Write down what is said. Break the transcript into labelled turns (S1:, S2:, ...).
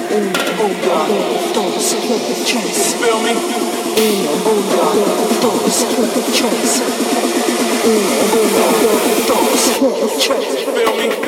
S1: Oh God, thoughts with the trace. Feel me? Oh God, thoughts with the trace. Oh God, thoughts with the trace. Feel me?